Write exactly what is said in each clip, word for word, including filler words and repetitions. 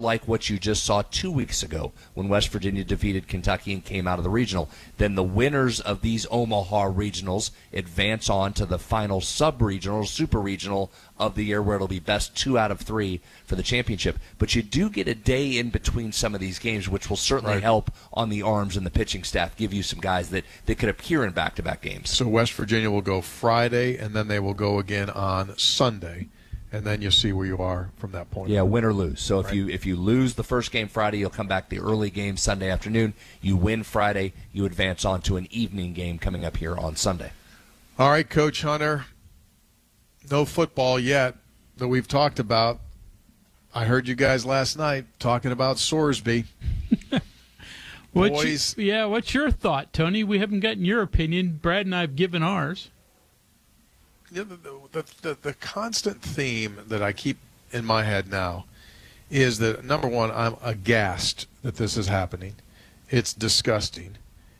like what you just saw two weeks ago when West Virginia defeated Kentucky and came out of the regional, then the winners of these Omaha regionals advance on to the final sub-regional, super-regional of the year, where it'll be best two out of three for the championship. But you do get a day in between some of these games, which will certainly right. help on the arms and the pitching staff, give you some guys that, that could appear in back-to-back games. So West Virginia will go Friday, and then they will go again on Sunday, and then you'll see where you are from that point. Yeah, win or lose. So if right. you if you lose the first game Friday, you'll come back the early game Sunday afternoon. You win Friday, you advance on to an evening game coming up here on Sunday. All right, Coach Hunter. No football yet that we've talked about. I heard you guys last night talking about Sorsby. Boys. You, yeah, what's your thought, Tony? We haven't gotten your opinion. Brad and I have given ours. Yeah, the, the, the, the constant theme that I keep in my head now is that, number one, I'm aghast that this is happening. It's disgusting.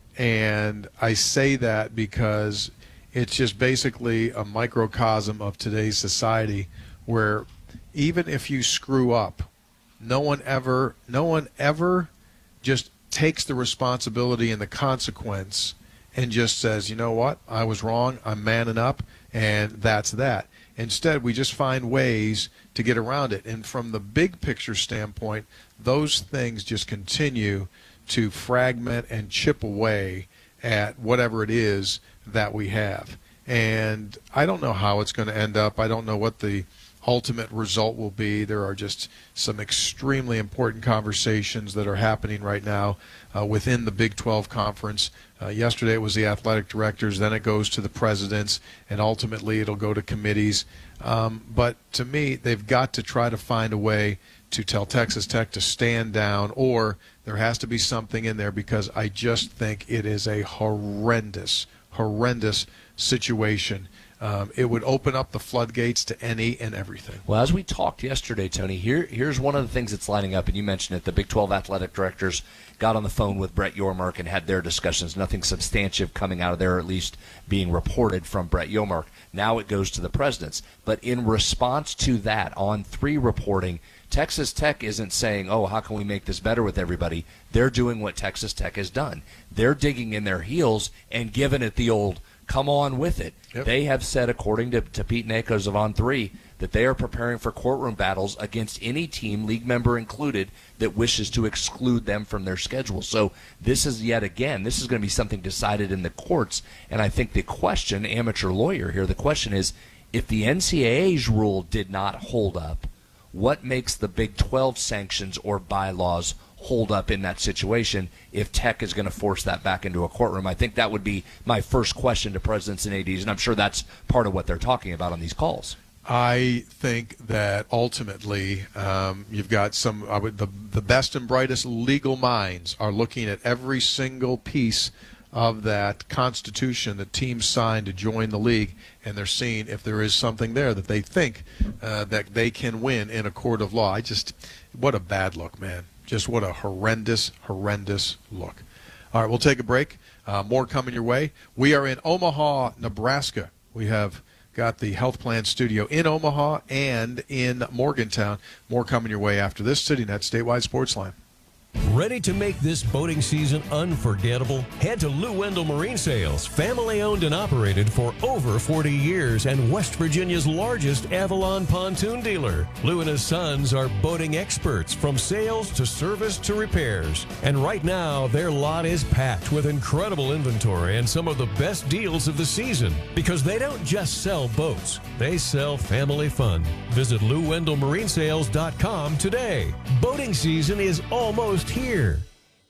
And I say that because it's just basically a microcosm of today's society, where even if you screw up, no one ever, no one ever just takes the responsibility and the consequence and just says, you know what, I was wrong, I'm manning up, and that's that. Instead, we just find ways to get around it. And from the big picture standpoint, those things just continue to fragment and chip away at whatever it is that we have. And I don't know how it's going to end up. I don't know what the ultimate result will be. There are just some extremely important conversations that are happening right now uh, within the Big twelve Conference. Uh, yesterday it was the athletic directors, then it goes to the presidents, and ultimately it'll go to committees. Um, but to me, they've got to try to find a way to tell Texas Tech to stand down, or there has to be something in there, because I just think it is a horrendous, horrendous situation. Um, it would open up the floodgates to any and everything. Well, as we talked yesterday, Tony, here here's one of the things that's lining up, and you mentioned it. The Big twelve athletic directors got on the phone with Brett Yormark and had their discussions. Nothing substantive coming out of there, at least being reported from Brett Yormark. Now it goes to the presidents. But in response to that, on three reporting, Texas Tech isn't saying, oh, how can we make this better with everybody? They're doing what Texas Tech has done. They're digging in their heels and giving it the old come on with it. Yep. They have said, according to, to Pete Nakos of On three, that they are preparing for courtroom battles against any team, league member included, that wishes to exclude them from their schedule. So this is, yet again, this is going to be something decided in the courts. And I think the question, amateur lawyer here, the question is, if the N C double A's rule did not hold up, what makes the Big twelve sanctions or bylaws hold up in that situation if Tech is going to force that back into a courtroom? I think that would be my first question to presidents and A Ds, and I'm sure that's part of what they're talking about on these calls. I think that ultimately um, you've got some uh, the, the best and brightest legal minds are looking at every single piece of that Constitution that teams signed to join the league, and they're seeing if there is something there that they think uh, that they can win in a court of law. I just, what a bad look, man. Just what a horrendous, horrendous look. All right, we'll take a break. Uh, more coming your way. We are in Omaha, Nebraska. We have got the Health Plan Studio in Omaha and in Morgantown. More coming your way after this. CityNet Statewide Sports Line. Ready to make this boating season unforgettable? Head to Lou Wendell Marine Sales, family owned and operated for over forty years and West Virginia's largest Avalon pontoon dealer. Lou and his sons are boating experts from sales to service to repairs. And right now, their lot is packed with incredible inventory and some of the best deals of the season, because they don't just sell boats, they sell family fun. Visit Lou Wendell Marine Sales dot com today. Boating season is almost here.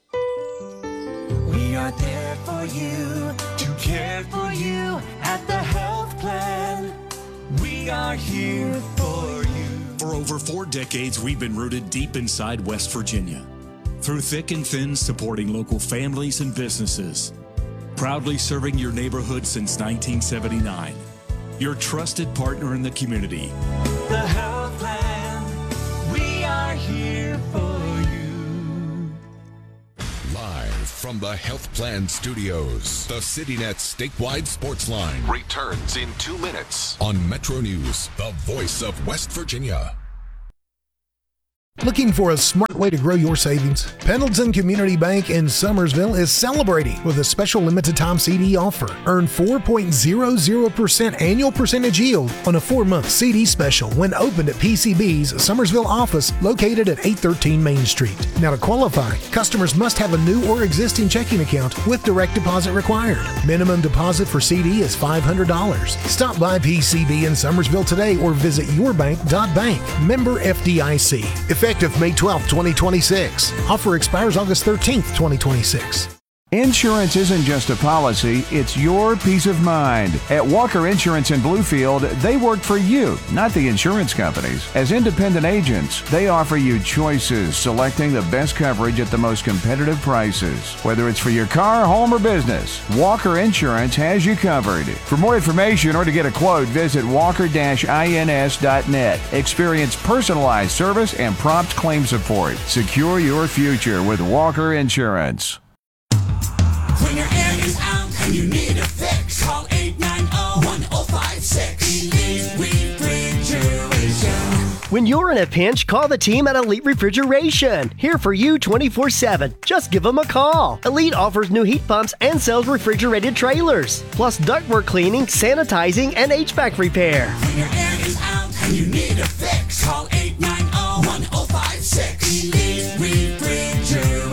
We are there for you, to care for you at the Health Plan. We are here for you. For over four decades, we've been rooted deep inside West Virginia. Through thick and thin, supporting local families and businesses. Proudly serving your neighborhood since nineteen seventy-nine. Your trusted partner in the community. The Health Plan. We are here for you. Live from the Health Plan Studios, the CityNet Statewide Sports Line returns in two minutes on Metro News, the voice of West Virginia. Looking for a smart way to grow your savings? Pendleton Community Bank in Summersville is celebrating with a special limited time C D offer. Earn four point zero zero percent annual percentage yield on a four-month C D special when opened at P C B's Summersville office located at eight thirteen Main Street. Now to qualify, customers must have a new or existing checking account with direct deposit required. Minimum deposit for C D is five hundred dollars. Stop by P C B in Summersville today or visit yourbank dot bank. Member F D I C. Effective May twelfth, twenty twenty-six. Offer expires August thirteenth, twenty twenty-six. Insurance isn't just a policy, it's your peace of mind. At Walker Insurance in Bluefield, they work for you, not the insurance companies. As independent agents, they offer you choices, selecting the best coverage at the most competitive prices. Whether it's for your car, home, or business, Walker Insurance has you covered. For more information or to get a quote, visit walker dash ins dot net. Experience personalized service and prompt claim support. Secure your future with Walker Insurance. When your air is out and you need a fix, call eight nine zero, one zero five six. Elite Refrigeration. When you're in a pinch, call the team at Elite Refrigeration. Here for you twenty-four seven. Just give them a call. Elite offers new heat pumps and sells refrigerated trailers, plus ductwork cleaning, sanitizing, and H V A C repair. When your air is out and you need a fix, call eight nine zero, one zero five six. Elite Refrigeration.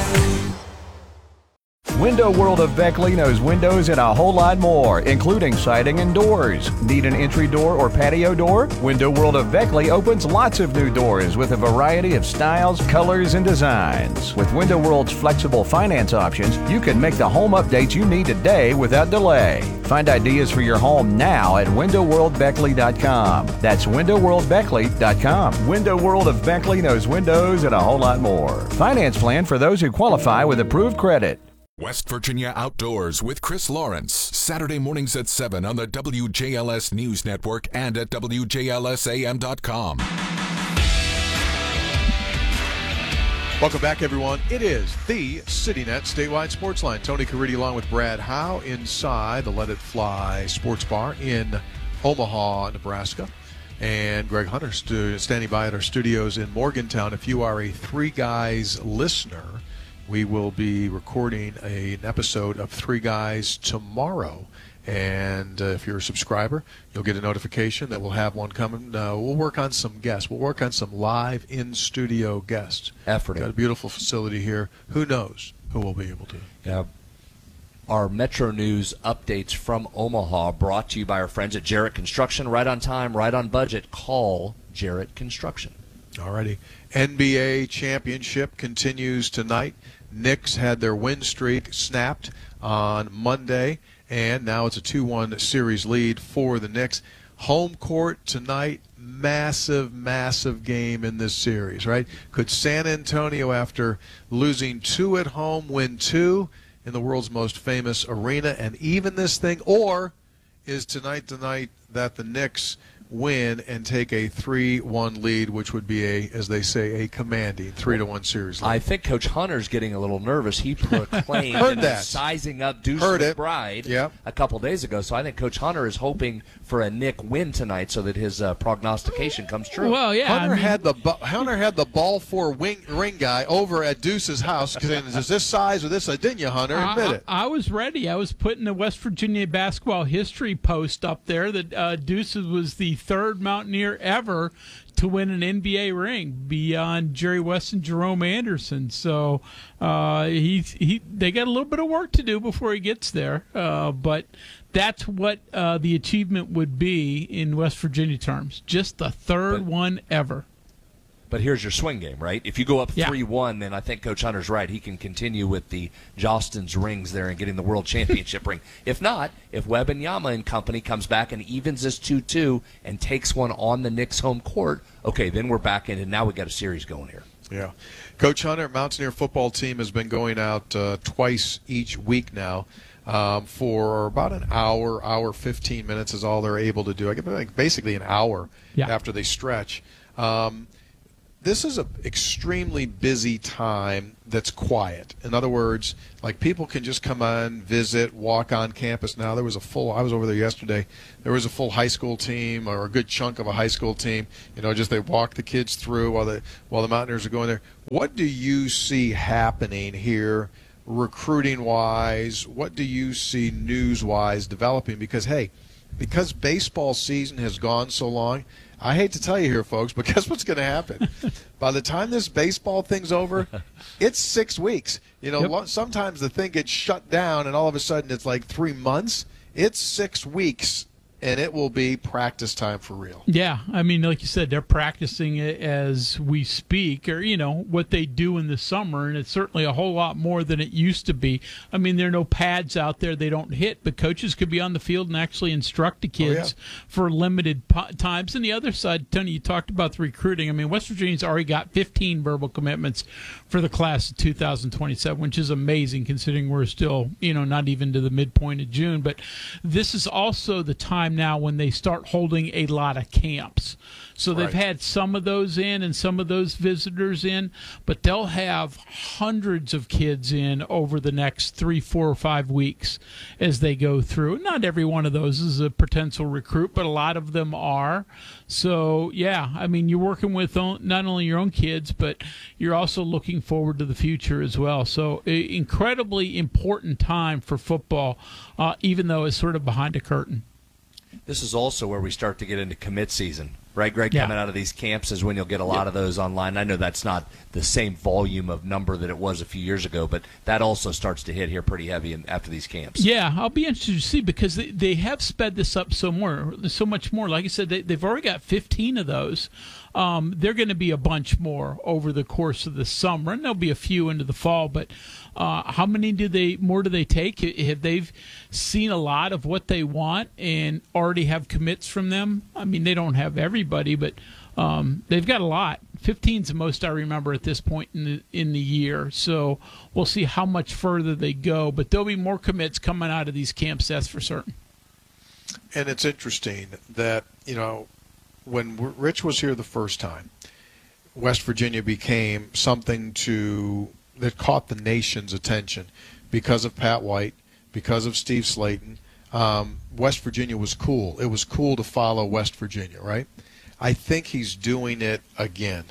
Window World of Beckley knows windows and a whole lot more, including siding and doors. Need an entry door or patio door? Window World of Beckley opens lots of new doors with a variety of styles, colors, and designs. With Window World's flexible finance options, you can make the home updates you need today without delay. Find ideas for your home now at window world beckley dot com. That's window world beckley dot com. Window World of Beckley knows windows and a whole lot more. Finance plan for those who qualify with approved credit. West Virginia Outdoors with Chris Lawrence. Saturday mornings at seven on the W J L S News Network and at W J L S A M dot com. Welcome back, everyone. It is the CityNet Statewide Sports Line. Tony Caridi along with Brad Howe inside the Let It Fly Sports Bar in Omaha, Nebraska. And Greg Hunter stu- standing by at our studios in Morgantown. If you are a Three Guys listener, we will be recording a, an episode of Three Guys tomorrow. And uh, if you're a subscriber, you'll get a notification that we'll have one coming. Uh, we'll work on some guests. We'll work on some live in-studio guests. Effort. Got a beautiful facility here. Who knows who we'll be able to. Yeah. Our Metro News updates from Omaha brought to you by our friends at Jarrett Construction. Right on time, right on budget. Call Jarrett Construction. Alrighty. N B A championship continues tonight. Knicks had their win streak snapped on Monday, and now it's a two one series lead for the Knicks. Home court tonight, massive, massive game in this series, right? Could San Antonio, after losing two at home, win two in the world's most famous arena and even this thing? Or is tonight the night that the Knicks win and take a three one lead, which would be a, as they say, a commanding three to one series lead? I think Coach Hunter's getting a little nervous. He proclaimed Heard and that. sizing up Deuce Heard it. McBride Yep. a couple days ago. So I think Coach Hunter is hoping for a Nick win tonight so that his uh, prognostication comes true. Well, yeah. Hunter I mean, had the bu- Hunter had the ball four wing ring guy over at Deuce's house saying, "Is this size or this?" I didn't you, Hunter? Admit I, it. I, I was ready. I was putting a West Virginia basketball history post up there that uh, Deuces was the third Mountaineer ever to win an N B A ring beyond Jerry West and Jerome Anderson. So uh, he he they got a little bit of work to do before he gets there. Uh, but that's what uh, the achievement would be in West Virginia terms. Just the third But- one ever. But here's your swing game, right? If you go up Yeah. three one, then I think Coach Hunter's right. He can continue with the Jostens rings there and getting the World Championship ring. If not, if Wembanyama and company comes back and evens this two two and takes one on the Knicks home court, okay, then we're back in, and now we got a series going here. Yeah. Coach Hunter, Mountaineer football team has been going out uh, twice each week now. Um, for about an hour, hour fifteen minutes is all they're able to do. I think basically an hour Yeah. after they stretch. Um, this is an extremely busy time that's quiet. In other words, like people can just come on, visit, walk on campus. Now, there was a full, I was over there yesterday, there was a full high school team or a good chunk of a high school team. You know, just they walk the kids through while the, while the Mountaineers are going there. What do you see happening here recruiting-wise? What do you see news-wise developing? Because, hey, because baseball season has gone so long, I hate to tell you here, folks, but guess what's going to happen? By the time this baseball thing's over, it's six weeks. You know, Yep. sometimes the thing gets shut down, and all of a sudden it's like three months. It's six weeks, and it will be practice time for real. Yeah, I mean, like you said, they're practicing it as we speak, or, you know, what they do in the summer, and it's certainly a whole lot more than it used to be. I mean, there are no pads out there they don't hit, but coaches could be on the field and actually instruct the kids Oh, yeah. for limited po- times. And the other side, Tony, you talked about the recruiting. I mean, West Virginia's already got fifteen verbal commitments for the class of two thousand twenty-seven, which is amazing considering we're still, you know, not even to the midpoint of June. But this is also the time now when they start holding a lot of camps. So they've Right. had some of those in and some of those visitors in, but they'll have hundreds of kids in over the next three, four, or five weeks as they go through. Not every one of those is a potential recruit, but a lot of them are. So, yeah, I mean, you're working with on- not only your own kids, but you're also looking forward to the future as well. So, a incredibly important time for football, uh, even though it's sort of behind a curtain. This is also where we start to get into commit season, right, Greg? Yeah. Coming out of these camps is when you'll get a lot of those online. I know that's not the same volume of number that it was a few years ago, but that also starts to hit here pretty heavy in, after these camps. Yeah, I'll be interested to see because they, they have sped this up so more, so much more. Like I said, they, they've already got fifteen of those. Um, they're going to be a bunch more over the course of the summer, and there'll be a few into the fall. But uh, how many do they more do they take? Have they seen a lot of what they want and already have commits from them? I mean, they don't have everybody, but um, they've got a lot. fifteen's the most I remember at this point in the in the year. So we'll see how much further they go. But there'll be more commits coming out of these camps, that's for certain. And it's interesting that, you know, when Rich was here the first time, West Virginia became something to that caught the nation's attention because of Pat White, because of Steve Slayton. Um, West Virginia was cool. It was cool to follow West Virginia, right? I think he's doing it again.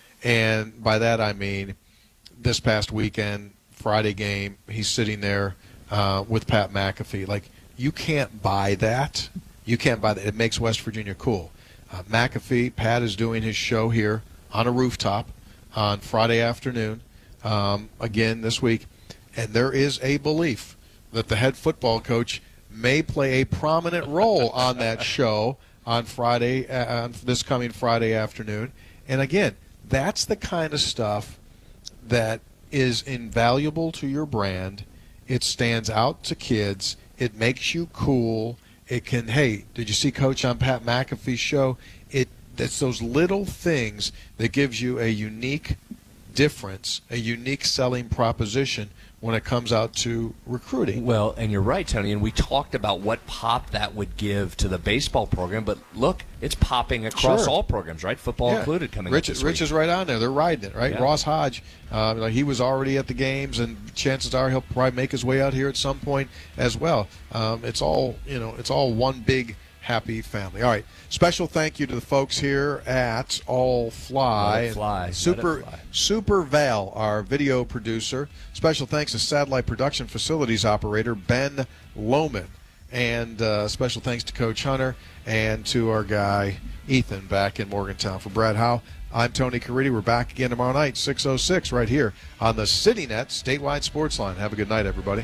And by that I mean this past weekend, Friday game, he's sitting there uh, with Pat McAfee. Like, you can't buy that. You can't buy that. It makes West Virginia cool. Uh, McAfee, Pat is doing his show here on a rooftop on Friday afternoon, um, again this week. And there is a belief that the head football coach may play a prominent role on that show on Friday, uh, on this coming Friday afternoon. And again, that's the kind of stuff that is invaluable to your brand. It stands out to kids. It makes you cool. It can, hey, did you see Coach on Pat McAfee's show? It It's those little things that gives you a unique difference, a unique selling proposition when it comes out to recruiting. Well, and you're right, Tony, and we talked about what pop that would give to the baseball program, but look, it's popping across Sure. all programs, right? Football Yeah. included coming Rich, up this Rich week. is right on there. They're riding it, right? Yeah. Ross Hodge, uh, like he was already at the games, and chances are he'll probably make his way out here at some point as well. Um, it's all, you know, it's all one big happy family. All right. Special thank you to the folks here at All Fly. Let it fly. And Super, Let it fly. Super Val, our video producer. Special thanks to Satellite Production Facilities operator Ben Lohman. And uh, special thanks to Coach Hunter and to our guy Ethan back in Morgantown. For Brad Howe, I'm Tony Caridi. We're back again tomorrow night, six oh six, right here on the CityNet Statewide Sports Line. Have a good night, everybody.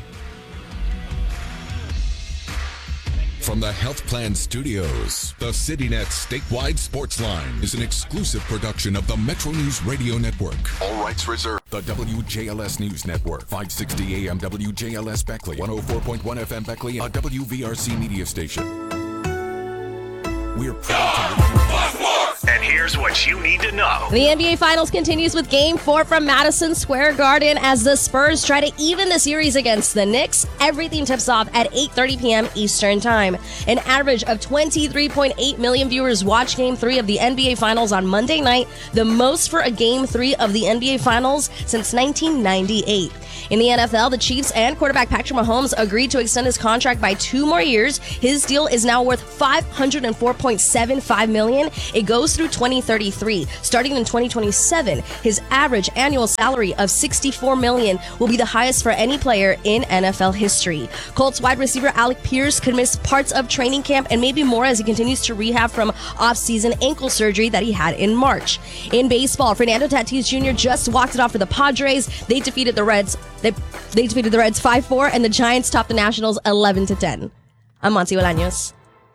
From the Health Plan Studios, the CityNet Statewide Sports Line is an exclusive production of the Metro News Radio Network. All rights reserved. The W J L S News Network, five sixty A M W J L S Beckley, one oh four point one F M Beckley, a W V R C media station. We're proud to And here's what you need to know. The N B A Finals continues with Game four from Madison Square Garden as the Spurs try to even the series against the Knicks. Everything tips off at eight thirty p.m. Eastern Time. An average of twenty-three point eight million viewers watched Game three of the N B A Finals on Monday night, the most for a Game three of the N B A Finals since nineteen ninety-eight. In the N F L, the Chiefs and quarterback Patrick Mahomes agreed to extend his contract by two more years. His deal is now worth five hundred four point seven five million dollars. It goes through twenty thirty-three. Starting in twenty twenty-seven, his average annual salary of sixty-four million dollars will be the highest for any player in N F L history. Colts wide receiver Alec Pierce could miss parts of training camp and maybe more as he continues to rehab from off-season ankle surgery that he had in March. In baseball, Fernando Tatis Junior just walked it off for the Padres. They defeated the Reds. They, they defeated the Reds five four, and the Giants topped the Nationals eleven to ten. I'm Monty Bolaños.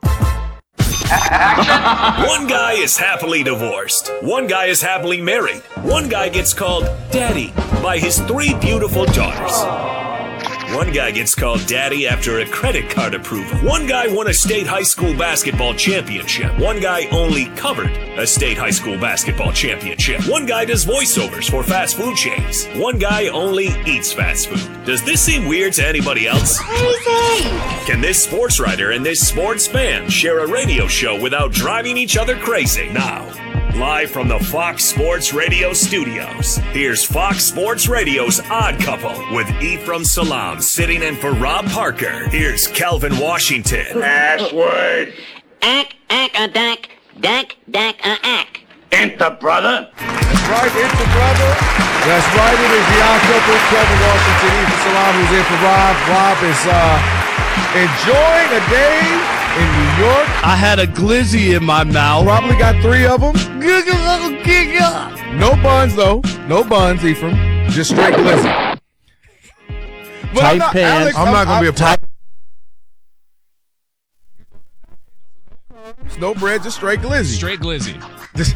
One guy is happily divorced. One guy is happily married. One guy gets called Daddy by his three beautiful daughters. One guy gets called Daddy after a credit card approval. One guy won a state high school basketball championship. One guy only covered a state high school basketball championship. One guy does voiceovers for fast food chains. One guy only eats fast food. Does this seem weird to anybody else? Crazy! Can this sports writer and this sports fan share a radio show without driving each other crazy? Now, live from the Fox Sports Radio studios, here's Fox Sports Radio's Odd Couple with Ephraim Salam sitting in for Rob Parker. Here's Calvin Washington. Password. Ack, ack, a dack, dack, dack, a ack. Enter, brother. That's right, enter, brother. That's right, it is the Odd Couple, Calvin Washington, Ephraim Salam, who's in for Rob. Rob is uh, enjoying a day in New York. I had a glizzy in my mouth. Probably got three of them. No buns, though. No buns, Ephraim. Just straight glizzy. But Tight I'm not, pants. Alex, I'm, I'm not going to be a tight. No bread, just straight glizzy. Straight glizzy. Just,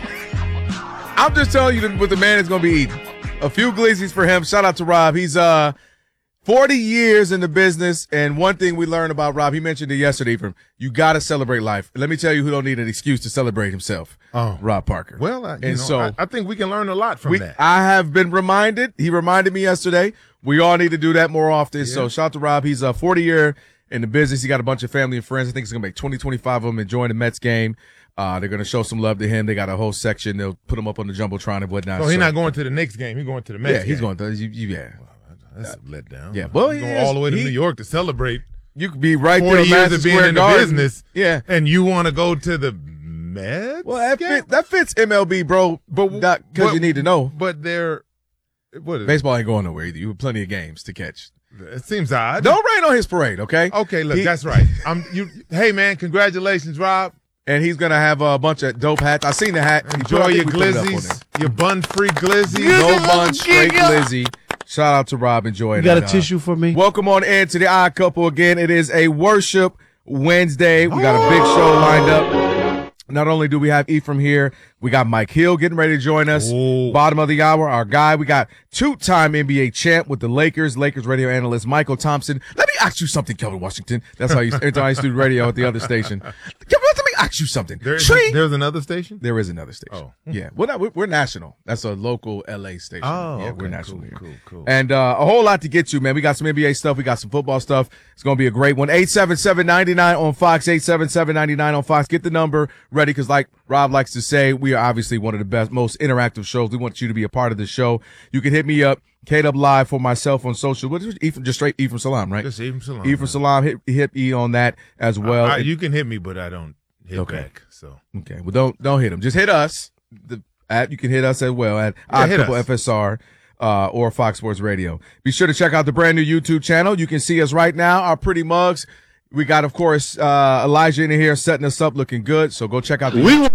I'm just telling you what the man is going to be eating. A few glizzies for him. Shout out to Rob. He's uh forty years in the business, and one thing we learned about Rob, he mentioned it yesterday, from you got to celebrate life. Let me tell you who don't need an excuse to celebrate himself. Oh, Rob Parker. Well, I, you and know, so I, I think we can learn a lot from we, that. I have been reminded. He reminded me yesterday. We all need to do that more often. Yeah. So shout out to Rob. He's a forty year in the business. He got a bunch of family and friends. I think he's going to make twenty, twenty-five of them enjoying the Mets game. Uh, they're going to show some love to him. They got a whole section. They'll put him up on the Jumbotron and whatnot. So he's so, not going to the Knicks game. He's going to the Mets yeah, game. he's going to. You, you, yeah. That's a letdown. Yeah, well, he's he going is, all the way to he, New York to celebrate. You could be right forty there. years of being in the Garden. business. Yeah, and you want to go to the Mets? Well, that, fit, that fits M L B, bro. But because you need to know. But they're what is baseball ain't going nowhere either. You have plenty of games to catch. It seems odd. Don't rain on his parade, okay? Okay, look, he, that's right. I'm you. Hey, man, congratulations, Rob. And he's gonna have a bunch of dope hats. I seen the hat. Enjoy your glizzies, your bun-free glizzy. No bun, straight glizzy. Shout out to Rob. Enjoy it. You got that, a tissue uh, for me? Welcome on in to the Odd Couple again. It is a worship Wednesday. We got a big show lined up. Not only do we have Ephraim here, we got Mike Hill getting ready to join us. Ooh. Bottom of the hour, our guy. We got two-time N B A champ with the Lakers, Lakers radio analyst Michael Thompson. Let me ask you something, Kelvin Washington. That's how you every time I used to do radio at the other station. Kelvin, let me ask you something. There is Tree. a, there's another station? There is another station. Oh. Yeah. We're, not, we're, we're national. That's a local L A station. Oh, yeah, okay, we're national cool, here. Cool, cool. And uh, a whole lot to get to, man. We got some N B A stuff. We got some football stuff. It's going to be a great one. eight seven seven, nine nine on Fox, eight seven seven, nine nine on Fox. Get the number ready because like Rob likes to say, we are obviously one of the best, most interactive shows. We want you to be a part of the show. You can hit me up, K-Dub Live for myself on social. What is Ephraim, just straight Ephraim Salam, right? Just Ephraim Salam. Ephraim Salam, hit, hit E on that as well. I, I, you can hit me, but I don't hit okay. back. So okay, well don't don't hit him. Just hit us. The at you can hit us as well at yeah, Odd Couple F S R uh, or Fox Sports Radio. Be sure to check out the brand new YouTube channel. You can see us right now. Our pretty mugs. We got, of course, uh, Elijah in here setting us up, looking good. So go check out the. We-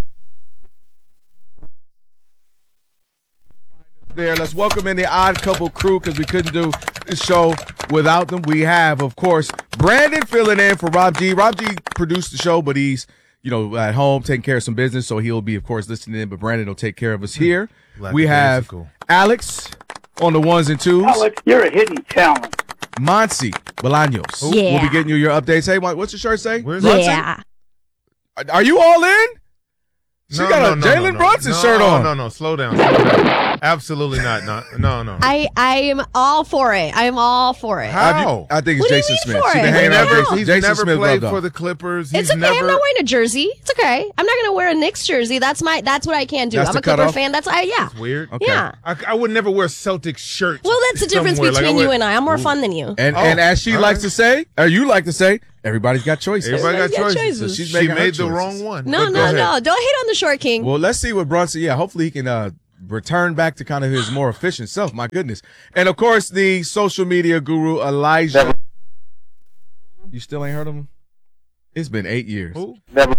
There, let's welcome in the Odd Couple crew because we couldn't do the show without them. We have, of course, Brandon filling in for Rob G. Rob G produced the show, but he's, you know, at home taking care of some business, so he'll be, of course, listening in. But Brandon will take care of us here. Like we have cool. Alex on the ones and twos. Alex, you're a hidden talent. Monty Bolaños. Yeah. We'll be getting you your updates. Hey, what's your shirt say? Where's yeah. Are you all in? She got a Jalen Brunson no, shirt on. No, no, no. Slow down. Slow down. Absolutely not. No, no, no. I I am all for it. I'm all for it. How? I think it's What do you Jason mean Smith. for She it? been He's hanging out with never, Jason, he's Jason never Smith played loved for her. the Clippers. He's It's okay. never. I'm not wearing a jersey. It's okay. I'm not going to wear a Knicks jersey. That's my. That's what I can do. That's I'm the a Clipper cutoff? fan. That's I. Yeah. It's weird. Okay. Yeah. I, I would never wear Celtics shirt. Well, that's the difference somewhere. Like, I between would- you and I. I'm more fun than you. And Oh, and as she all likes right. to say, or you like to say, everybody's got choices. Everybody got Everybody's got choices. choices. So she's She making her made the choices. wrong one. No, But go no, ahead. no. Don't hate on the short king. Well, let's see what Brunson. Yeah, hopefully he can uh, return back to kind of his more efficient self. My goodness. And of course, the social media guru Elijah. You still ain't heard of him? It's been eight years. Who?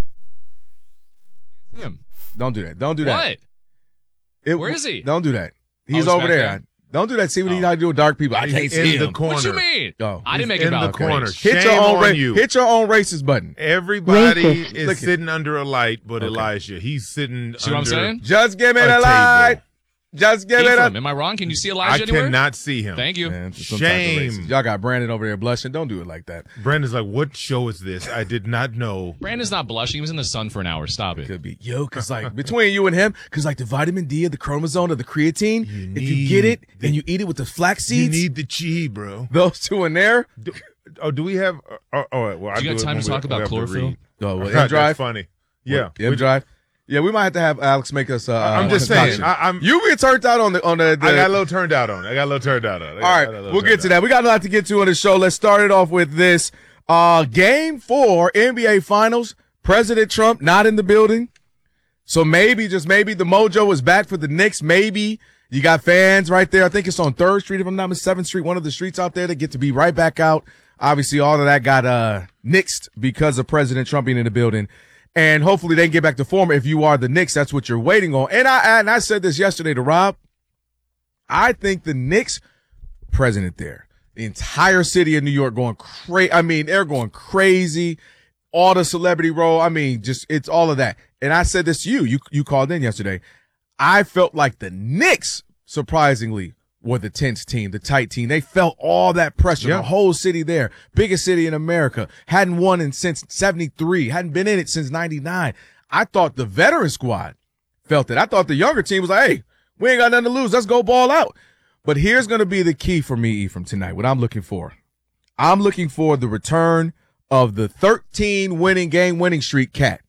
Him. Don't do that. Don't do that. What? It- Where is he? Don't do that. He's he's over back there. there? Don't do that. See what he got to do with dark people. I He's can't in see the him. corner. What you mean? Oh. I didn't make He's it in the about corner. race. Hit your Shame own on ra- you. hit your own racist button. Everybody Racist. is Look at- sitting under a light, but Okay. Elijah, he's sitting. See what I'm under saying? Just give me a the light. table. Just give me Ephraim, the. am I wrong? Can you see I Elijah anywhere? cannot see him. Thank you. Man, some type of Shame. racist. Y'all got Brandon over there blushing. Don't do it like that. Brandon's like, what show is this? I did not know. Brandon's not blushing. He was in the sun for an hour. Stop it. Could be yo, cause like between you and him, cause like the vitamin D of the chromosome of the creatine, You if you get need it the- and you eat it with the flax You seeds, need the chi, bro. those two in there. Do, oh, do we have? Oh, oh well, I Do you got do it time when to we- talk we about have to chlorophyll? read. Oh, well, That's M Drive. funny. Yeah, M we- Drive. Yeah, we might have to have Alex make us. Uh, I'm just concoction. saying. I, I'm. You get turned out on the on the. the I got a little turned out on it. I got a little turned out on it. I got- all I right, got a little we'll turned get to out. that. We got a lot to get to on the show. Let's start it off with this. Uh, game four, N B A Finals. President Trump not in the building, so maybe just maybe the mojo is back for the Knicks. Maybe you got fans right there. I think it's on Third Street, if I'm not mistaken, Seventh Street, one of the streets out there that get to be right back out. Obviously, all of that got uh nixed because of President Trump being in the building. And hopefully they can get back to form. If you are the Knicks, that's what you're waiting on. And I and I said this yesterday to Rob. I think the Knicks president there, the entire city of New York going crazy. I mean, they're going crazy. All the celebrity role. I mean, just it's all of that. And I said this to you. You you called in yesterday. I felt like the Knicks, surprisingly, were the tense team, the tight team. They felt all that pressure. Yeah. The whole city there, biggest city in America, hadn't won in since seventy-three, hadn't been in it since ninety-nine. I thought the veteran squad felt it. I thought the younger team was like, hey, we ain't got nothing to lose. Let's go ball out. But here's going to be the key for me, Ephraim, tonight, what I'm looking for. I'm looking for the return of the thirteen winning game winning streak cat.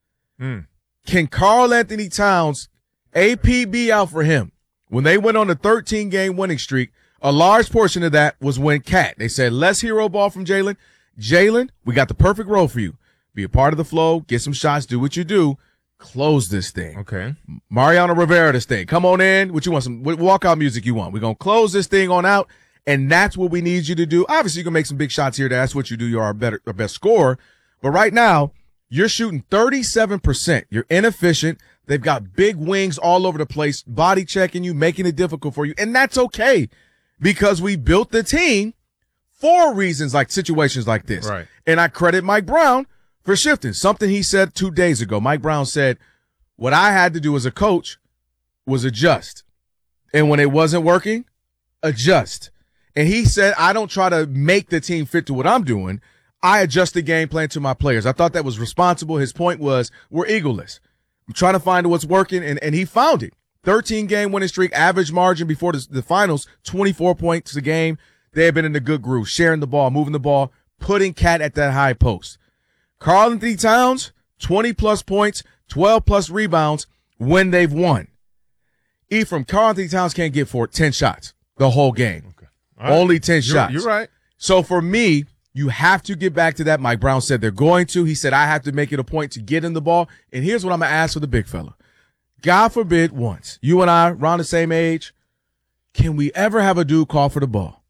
Mm. Can Karl Anthony Towns, A P B out for him? When they went on a thirteen game winning streak, a large portion of that was when Cat, they said, less hero ball from Jalen. Jalen, we got the perfect role for you. Be a part of the flow, get some shots, do what you do, close this thing. Okay. Mariano Rivera, this thing. Come on in. What you want? Some what walkout music you want. We're going to close this thing on out, and that's what we need you to do. Obviously, you can make some big shots here. That's what you do. You're our, better, our best scorer. But right now, you're shooting thirty-seven percent. You're inefficient. They've got big wings all over the place, body checking you, making it difficult for you. And that's okay because we built the team for reasons like situations like this. Right. And I credit Mike Brown for shifting. Something he said two days ago. Mike Brown said, what I had to do as a coach was adjust. And when it wasn't working, adjust. And he said, I don't try to make the team fit to what I'm doing. I adjust the game plan to my players. I thought that was responsible. His point was, we're egoless. I'm trying to find what's working, and, and he found it. thirteen game winning streak, average margin before the, the finals, twenty-four points a game. They have been in a good groove, sharing the ball, moving the ball, putting Cat at that high post. Karl Anthony Towns, twenty plus points, twelve plus rebounds when they've won. Ephraim, Karl Anthony Towns can't get for ten shots the whole game. Okay. All right. Only ten You're- shots. You're right. So for me, you have to get back to that. Mike Brown said they're going to. He said, I have to make it a point to get in the ball. And here's what I'm going to ask for the big fella. God forbid once, you and I, around the same age, can we ever have a dude call for the ball?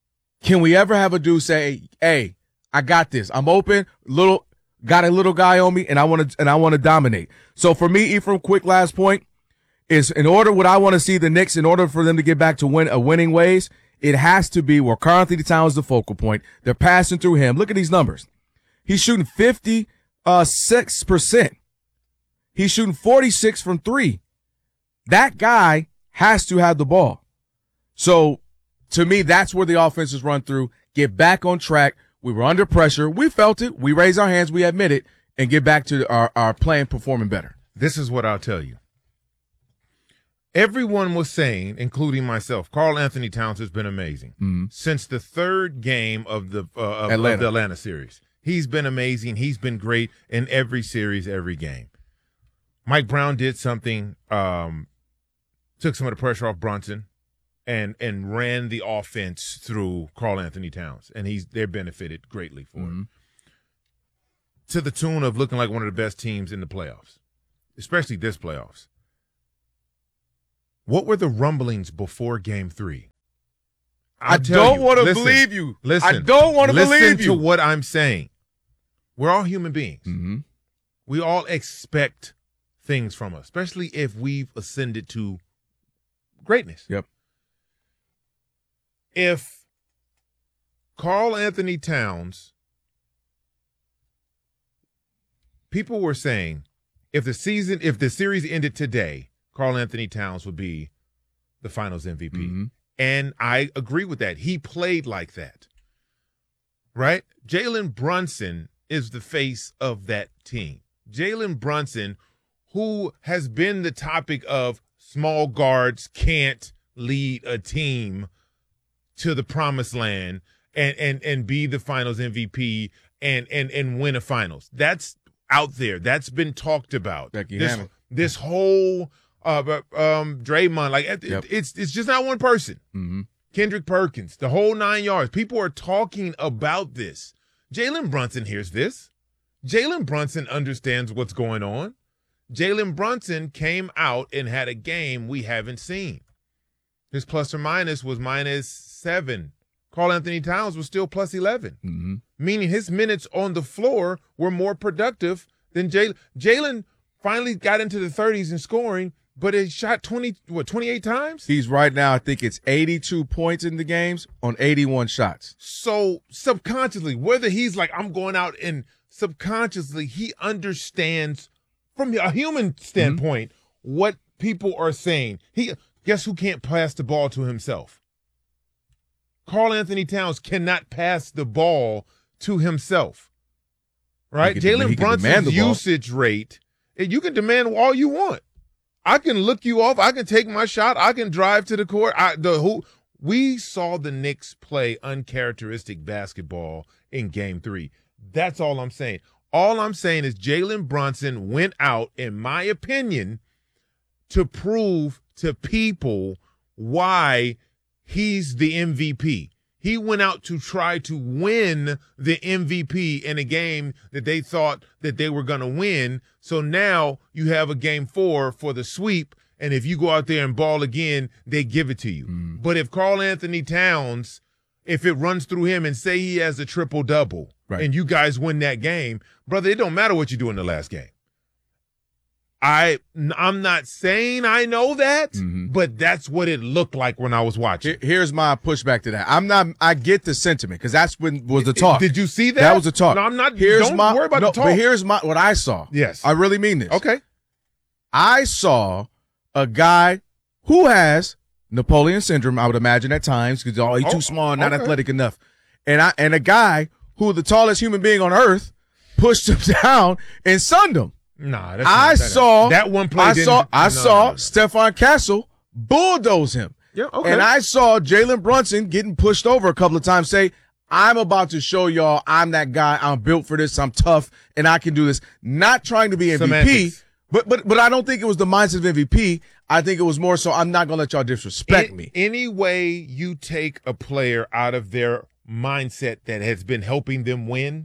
Can we ever have a dude say, hey, I got this. I'm open, little, got a little guy on me, and I want to, and I want to dominate. So for me, Ephraim, quick last point is in order what I want to see the Knicks, in order for them to get back to win a winning ways, it has to be where Karl Anthony Towns is the focal point. They're passing through him. Look at these numbers. He's shooting fifty-six percent. He's shooting forty-six from three. That guy has to have the ball. So to me, that's where the offense is run through. Get back on track. We were under pressure. We felt it. We raised our hands. We admit it, and get back to our, our playing, performing better. this is what I'll tell you. Everyone was saying, including myself, Karl Anthony Towns has been amazing mm-hmm. since the third game of the uh, of, Atlanta. of the Atlanta series. He's been amazing. He's been great in every series, every game. Mike Brown did something, um, took some of the pressure off Brunson, and and ran the offense through Karl Anthony Towns, and he's they're benefited greatly for mm-hmm. it. To the tune of looking like one of the best teams in the playoffs, especially this playoffs. What were the rumblings before Game Three? I'll I tell don't want to listen, believe you. Listen, I don't want to listen believe to you. what I'm saying. We're all human beings. Mm-hmm. We all expect things from us, especially if we've ascended to greatness. Yep. If Karl Anthony Towns, people were saying, if the season, if the series ended today, Karl Anthony Towns would be the Finals M V P. Mm-hmm. And I agree with that. He played like that, right? Jalen Brunson is the face of that team. Jalen Brunson, who has been the topic of small guards can't lead a team to the promised land and and and be the Finals M V P and and and win a Finals. That's out there. That's been talked about. Becky this, Hammond. this whole uh um Draymond, like it, Yep. it's it's just not one person. Mm-hmm. Kendrick Perkins, the whole nine yards. People are talking about this. Jalen Brunson hears this. Jalen Brunson understands what's going on. Jalen Brunson came out and had a game we haven't seen. His plus or minus was minus seven. Karl Anthony Towns was still plus eleven, mm-hmm. meaning his minutes on the floor were more productive than Jalen. Jalen finally got into the thirties in scoring, but he shot twenty, what, twenty-eight times? He's right now, I think it's eighty-two points in the games on eighty-one shots. So subconsciously, whether he's like, I'm going out and subconsciously, he understands from a human standpoint mm-hmm. what people are saying. He guess who can't pass the ball to himself? Karl Anthony Towns cannot pass the ball to himself. Right? Jalen Brunson's usage rate, and you can demand all you want. I can look you off. I can take my shot. I can drive to the court. I, the who we saw the Knicks play uncharacteristic basketball in Game Three. That's all I'm saying. All I'm saying is Jalen Brunson went out, in my opinion, to prove to people why he's the M V P. He went out to try to win the M V P in a game that they thought that they were going to win. So now you have a game four for the sweep, and if you go out there and ball again, they give it to you. Mm. But if Karl Anthony Towns, if it runs through him and say he has a triple-double, right, and you guys win that game, brother, it don't matter what you do in the last game. I, I'm not saying I know that, mm-hmm. but that's what it looked like when I was watching. Here's my pushback to that. I'm not, I get the sentiment because that's when was the talk. Did you see that? That was the talk. No, I'm not, here's don't my, worry about no, the talk. But here's my, what I saw. Yes. I really mean this. Okay. I saw a guy who has Napoleon syndrome, I would imagine at times, because oh, he's oh, too small, not okay. athletic enough. And I, and a guy who the tallest human being on earth pushed him down and sunned him. Nah, that's I not, that saw that one play. I saw I no, saw no, no. Stephon Castle bulldoze him. Yeah, okay. And I saw Jalen Brunson getting pushed over a couple of times. Say, I'm about to show y'all I'm that guy. I'm built for this. I'm tough, and I can do this. Not trying to be M V P, Semantics. but but but I don't think it was the mindset of M V P. I think it was more so I'm not gonna let y'all disrespect In, me. Any way you take a player out of their mindset that has been helping them win.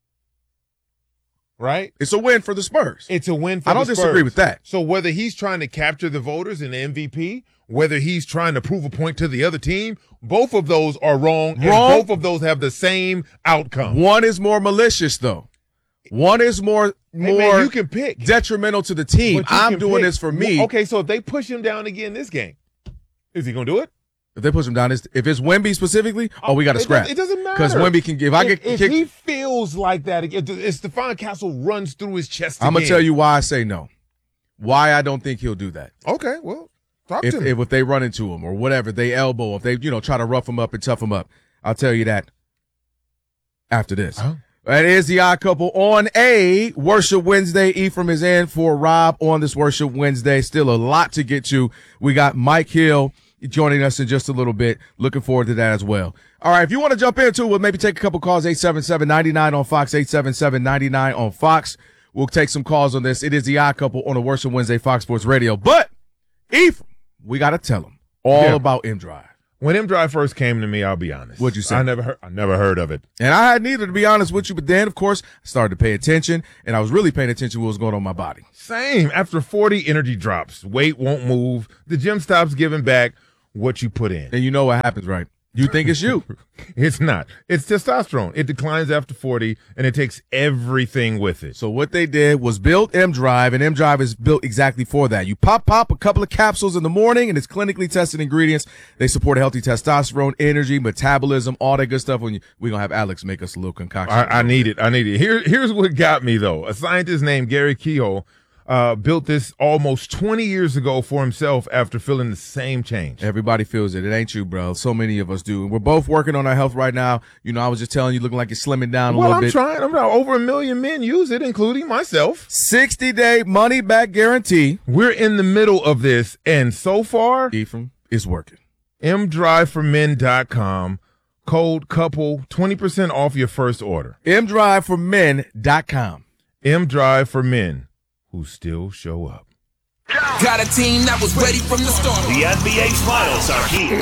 Right? It's a win for the Spurs. It's a win for I don't the Spurs. disagree with that. So whether he's trying to capture the voters in the M V P, whether he's trying to prove a point to the other team, both of those are wrong, wrong. And both of those have the same outcome. One is more malicious, though. One is more more hey man, you can pick. detrimental to the team. I'm doing pick. this for me. Okay, so if they push him down again this game, is he going to do it? If they push him down, if it's Wemby specifically, oh, we got to scrap. It doesn't matter. Because Wemby can give. I if, get if kicked. he feels like that, if, if Stephon Castle runs through his chest I'm going to tell you why I say no. Why I don't think he'll do that. Okay, well, talk if, to me. If, if they run into him or whatever, they elbow, if they, you know, try to rough him up and tough him up, I'll tell you that after this. Huh? That is the Odd Couple on a Worship Wednesday. Ephraim is in for Rob on this Worship Wednesday. Still a lot to get to. We got Mike Hill joining us in just a little bit. Looking forward to that as well. All right, if you want to jump into it, we'll maybe take a couple calls, eight seven seven, nine nine on Fox, eight seven seven, nine nine on Fox. We'll take some calls on this. It is the Odd Couple on a Worship Wednesday, Fox Sports Radio. But, Ephraim, we got to tell them all Yeah. about M-Drive. When M-Drive first came to me, I'll be honest. What'd you say? I never heard, I never heard of it. And I had neither, to be honest with you. But then, of course, I started to pay attention, and I was really paying attention to what was going on in my body. Same. After forty, energy drops. Weight won't move. The gym stops giving back what you put in. And you know what happens, right? You think it's you. It's not. It's testosterone. It declines after forty, and it takes everything with it. So what they did was build M-Drive, and M-Drive is built exactly for that. You pop, pop a couple of capsules in the morning, and it's clinically tested ingredients. They support a healthy testosterone, energy, metabolism, all that good stuff. When you, we're going to have Alex make us a little concoction. I, I need it. I need it. Here, here's what got me, though. A scientist named Gary Kehoe uh, built this almost twenty years ago for himself after feeling the same change. Everybody feels it. It ain't you, bro. So many of us do. We're both working on our health right now. You know, I was just telling you, looking like you're slimming down a Well, little I'm bit. trying. I'm not. Over a million men use it, including myself. sixty-day money-back guarantee. We're in the middle of this, and so far, Ephraim, it's working. M drive for men dot com. Code COUPLE, twenty percent off your first order. M drive for men dot com. M-Drive for men who still show up. Got a team that was ready from the start. The N B A Finals are here.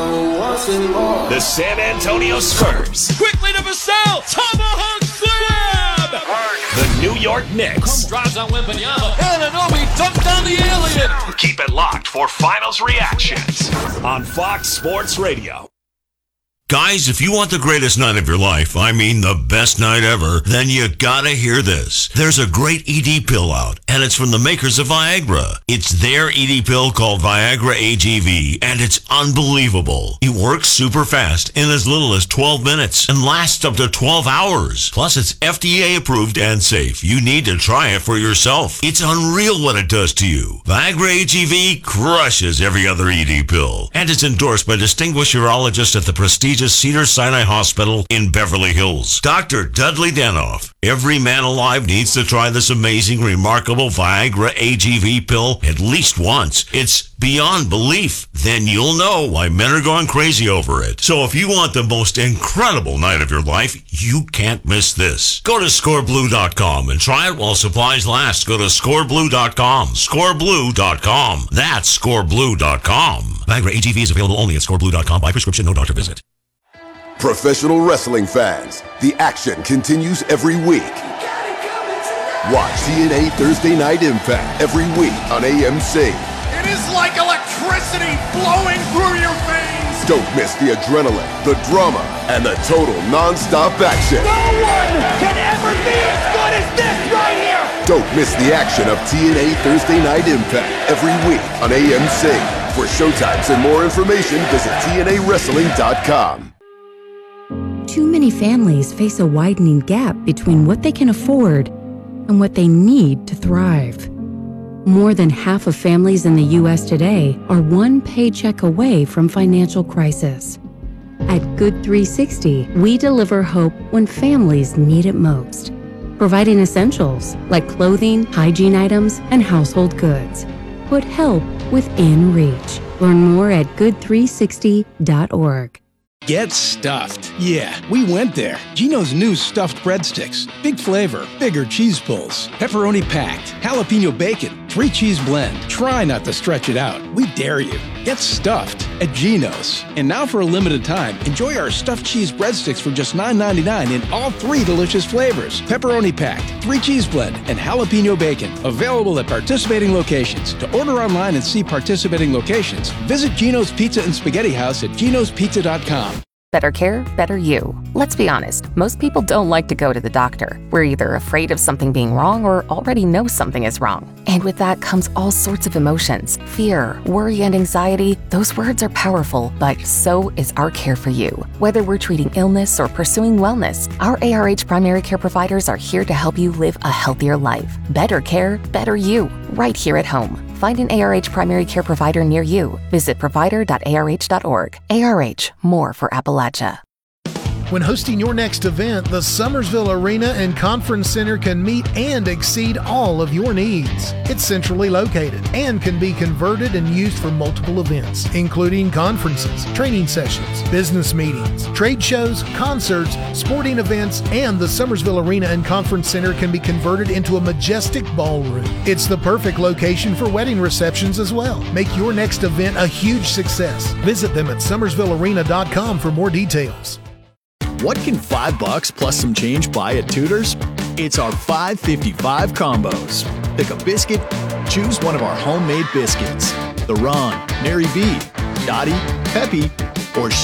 The San Antonio Spurs. Quickly to Vassell. Tomahawk slam. The New York Knicks. Drives on Wembanyama. Anunoby dunked down the alien. Keep it locked for Finals reactions on Fox Sports Radio. Guys, if you want the greatest night of your life, I mean the best night ever, then you gotta hear this. There's a great E D pill out, and it's from the makers of Viagra. It's their E D pill called Viagra A G V, and it's unbelievable. It works super fast in as little as twelve minutes and lasts up to twelve hours. Plus, it's F D A approved and safe. You need to try it for yourself. It's unreal what it does to you. Viagra A G V crushes every other E D pill, and it's endorsed by distinguished urologists at the prestigious Cedars-Sinai Hospital in Beverly Hills. Doctor Dudley Danoff. Every man alive needs to try this amazing, remarkable Viagra A G V pill at least once. It's beyond belief. Then you'll know why men are going crazy over it. So if you want the most incredible night of your life, you can't miss this. Go to score blue dot com and try it while supplies last. Go to score blue dot com. score blue dot com. That's score blue dot com. Viagra A G V is available only at score blue dot com by prescription, no doctor visit. Professional wrestling fans, the action continues every week. Watch T N A Thursday Night Impact every week on A M C. It is like electricity flowing through your veins. Don't miss the adrenaline, the drama, and the total non-stop action. No one can ever be as good as this right here. Don't miss the action of T N A Thursday Night Impact every week on A M C. For showtimes and more information, visit T N A wrestling dot com. Too many families face a widening gap between what they can afford and what they need to thrive. More than half of families in the U S today are one paycheck away from financial crisis. At Good three sixty, we deliver hope when families need it most, providing essentials like clothing, hygiene items, and household goods. Put help within reach. Learn more at good three sixty dot org. Get stuffed. Yeah, we went there. Geno's new stuffed breadsticks. Big flavor, bigger cheese pulls, pepperoni packed, jalapeno bacon, three cheese blend. Try not to stretch it out. We dare you. Get stuffed at Geno's. And now for a limited time, enjoy our stuffed cheese breadsticks for just nine ninety-nine in all three delicious flavors. Pepperoni packed, three cheese blend, and jalapeno bacon. Available at participating locations. To order online and see participating locations, visit Geno's Pizza and Spaghetti House at genos pizza dot com. Better care, better you. Let's be honest, most people don't like to go to the doctor. We're either afraid of something being wrong or already know something is wrong. And with that comes all sorts of emotions. Fear, worry, and anxiety. Those words are powerful, but so is our care for you. Whether we're treating illness or pursuing wellness, our A R H primary care providers are here to help you live a healthier life. Better care, better you, right here at home. Find an A R H primary care provider near you. Visit provider dot A R H dot org. A R H, more for Appalachia. When hosting your next event, the Summersville Arena and Conference Center can meet and exceed all of your needs. It's centrally located and can be converted and used for multiple events, including conferences, training sessions, business meetings, trade shows, concerts, sporting events, and the Summersville Arena and Conference Center can be converted into a majestic ballroom. It's the perfect location for wedding receptions as well. Make your next event a huge success. Visit them at summersville arena dot com for more details. What can five bucks plus some change buy at Tudor's? It's our five fifty-five combos. Pick a biscuit, choose one of our homemade biscuits. The Ron, Mary B, Dottie, Peppy, or